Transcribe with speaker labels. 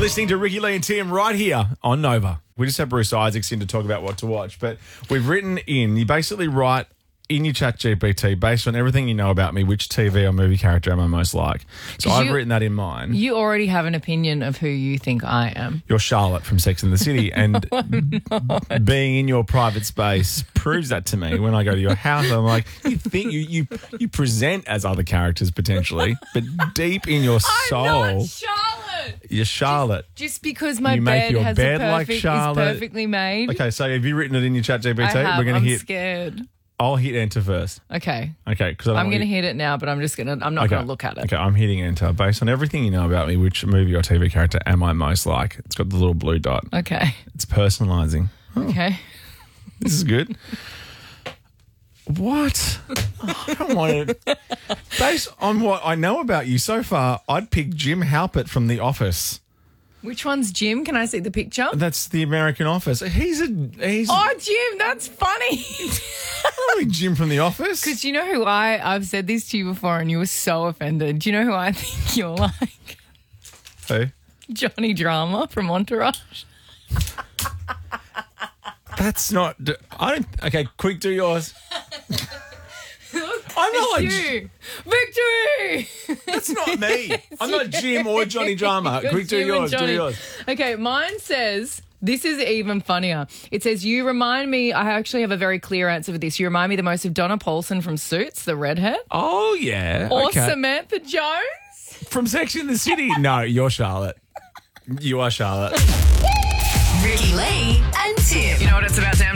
Speaker 1: listening to Ricky Lee and Tim right here on Nova. We just had Bruce Isaacs in to talk about what to watch, but we've written in, you basically write in your chat GPT, based on everything you know about me, which TV or movie character am I most like. So I've written that in mine.
Speaker 2: You already have an opinion of who you think I am.
Speaker 1: You're Charlotte from Sex and the City, and being in your private space proves that to me. When I go to your house, I'm like, you think you present as other characters potentially, but deep in your soul,
Speaker 2: I'm not Charlotte.
Speaker 1: You're Charlotte.
Speaker 2: Just because my
Speaker 1: You make
Speaker 2: bed
Speaker 1: your
Speaker 2: has
Speaker 1: bed
Speaker 2: a
Speaker 1: like
Speaker 2: perfect,
Speaker 1: Charlotte.
Speaker 2: is perfectly made.
Speaker 1: Okay, so have you written it in your chat GPT?
Speaker 2: I have.
Speaker 1: We're going
Speaker 2: I'm
Speaker 1: to hit.
Speaker 2: scared.
Speaker 1: I'll hit enter first.
Speaker 2: Okay.
Speaker 1: Okay, because
Speaker 2: I'm going to hit it now, but I'm not going to look at it.
Speaker 1: Okay, I'm hitting enter. Based on everything you know about me, which movie or TV character am I most like? It's got the little blue dot.
Speaker 2: Okay.
Speaker 1: It's personalizing.
Speaker 2: Okay.
Speaker 1: This is good. What? Oh, I don't want it. Based on what I know about you so far, I'd pick Jim Halpert from The Office.
Speaker 2: Which one's Jim? Can I see the picture?
Speaker 1: That's the American Office. He's
Speaker 2: Oh, Jim, that's funny.
Speaker 1: probably Jim from The Office.
Speaker 2: Because you know who I've said this to you before and you were so offended. Do you know who I think you're like?
Speaker 1: Who?
Speaker 2: Johnny Drama from Entourage.
Speaker 1: That's not. I don't. Okay, quick, do yours. I'm not like.
Speaker 2: You. Victory!
Speaker 1: That's not me. I'm not Jim or Johnny Drama. Quick, do
Speaker 2: Jim and
Speaker 1: yours. Do
Speaker 2: Johnny.
Speaker 1: yours.
Speaker 2: Okay, mine says, this is even funnier. It says, you remind me, I actually have a very clear answer for this. You remind me the most of Donna Paulson from Suits, the redhead.
Speaker 1: Oh yeah.
Speaker 2: Or
Speaker 1: okay.
Speaker 2: Samantha Jones.
Speaker 1: From Sex and the City. No, you're Charlotte. You are Charlotte.
Speaker 3: Ricky Lee and Tim.
Speaker 2: You know what it's about now?